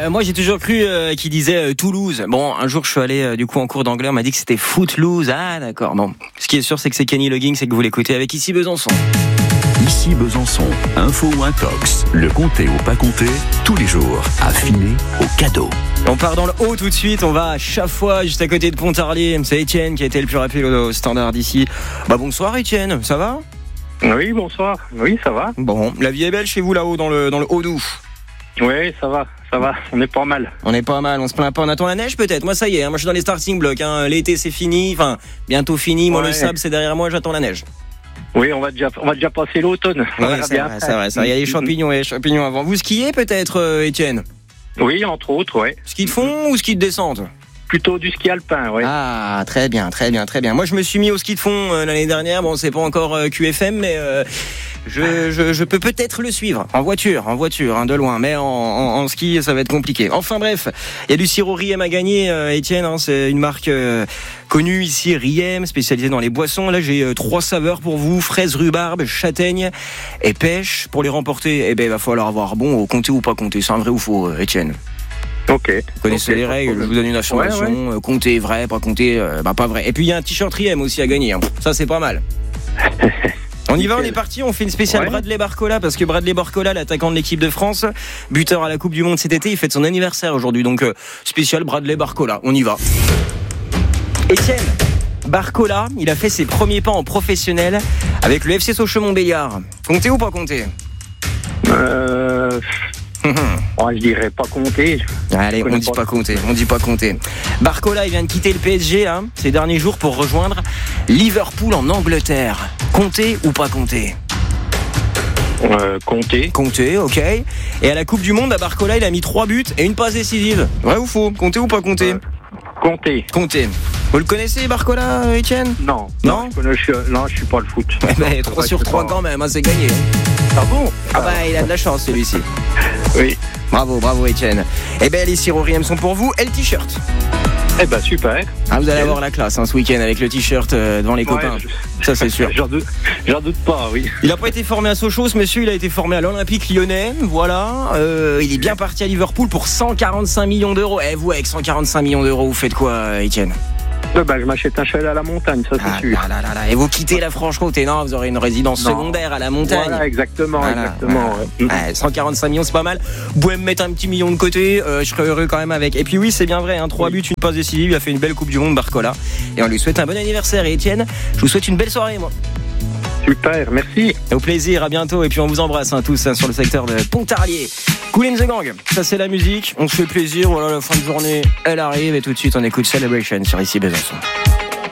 moi j'ai toujours cru qu'il disait Toulouse. Bon, un jour je suis allé du coup en cours d'anglais, on m'a dit que c'était Footloose. Ah d'accord, bon. Ce qui est sûr c'est que c'est Kenny Loggins, c'est que vous l'écoutez avec Ici Besançon. Ici Besançon, info ou intox, le compter ou pas compter, tous les jours, affiné au cadeau. On part dans le haut tout de suite, on va à Chaffois, juste à côté de Pontarlier. C'est Étienne qui a été le plus rapide au standard d'ici. Bonsoir Étienne, ça va ? Oui, bonsoir. Oui, ça va. Bon, la vie est belle chez vous là-haut dans le Haut-Doubs. Oui, ça va. On est pas mal. On est pas mal, on se plaint pas. On attend la neige peut-être. Moi ça y est, moi je suis dans les starting blocks. L'été c'est fini, enfin bientôt fini. Moi le sable c'est derrière moi, j'attends la neige. Oui, on va déjà passer l'automne. Oui, c'est vrai. Il y a les champignons avant. Vous skiez peut-être, Étienne ? Oui, entre autres, oui. Ski de fond ou ski de descente ? Plutôt du ski alpin, oui. Ah, très bien. Moi, je me suis mis au ski de fond l'année dernière. Bon, c'est pas encore QFM, mais je peux peut-être le suivre en voiture, de loin. Mais en ski, ça va être compliqué. Enfin bref, il y a du sirop Riem à gagner, Étienne. C'est une marque connue ici, Riem, spécialisée dans les boissons. Là, j'ai 3 saveurs pour vous: fraise, rhubarbe, châtaigne et pêche. Pour les remporter, il va falloir avoir compter ou pas compter. C'est un vrai ou faux, Étienne? Ok. Vous connaissez les règles, je vous donne une information. Ouais. Compter vrai, pas compter, pas vrai. Et puis il y a un t-shirt Riem aussi à gagner. Ça c'est pas mal. On y va, on est parti, on fait une spéciale Bradley Barcola, parce que Bradley Barcola, l'attaquant de l'équipe de France, buteur à la Coupe du Monde cet été, il fête son anniversaire aujourd'hui. Donc spécial Bradley Barcola, on y va. Étienne Barcola, il a fait ses premiers pas en professionnel avec le FC Sochaux-Montbéliard. Compter ou pas compter? Je dirais pas compter. Allez, on dit pas compter. Barcola, il vient de quitter le PSG ces derniers jours pour rejoindre Liverpool en Angleterre. Compter ou pas compter? Compter. Compter, ok. Et à la Coupe du Monde, à Barcola, il a mis 3 buts et une passe décisive. Vrai ou faux? Compter ou pas compter? Compter. Vous le connaissez, Barcola, Étienne? Non. Je suis pas le foot. 3 sur 3 quand même, c'est gagné. Ah bon? Il a de la chance celui-ci. Oui. Bravo Étienne. Les sirops Riem sont pour vous et le t-shirt. Super. Vous allez avoir la classe ce week-end avec le t-shirt devant les copains. Ça c'est sûr. J'en doute pas, oui. Il n'a pas été formé à Sochaux, ce monsieur, il a été formé à l'Olympique Lyonnais. Voilà. Il est bien parti à Liverpool pour 145 millions d'euros. Vous, avec 145 millions d'euros, vous faites quoi, Étienne? Je m'achète un cheval à la montagne, ça c'est sûr. Et vous quittez la Franche-Comté? Non, vous aurez une résidence secondaire à la montagne. Voilà, exactement. 145 millions, c'est pas mal. Vous pouvez me mettre un petit million de côté, je serais heureux quand même avec. Et puis oui, c'est bien vrai, 3 buts, une passe décisive, il a fait une belle Coupe du Monde, Barcola. Et on lui souhaite un bon anniversaire. Et Étienne, je vous souhaite une belle soirée, moi. Super, merci. Au plaisir, à bientôt. Et puis on vous embrasse tous sur le secteur de Pontarlier. Kool and the Gang, ça c'est la musique. On se fait plaisir. Voilà, la fin de journée, elle arrive. Et tout de suite, on écoute Celebration sur Ici Besançon.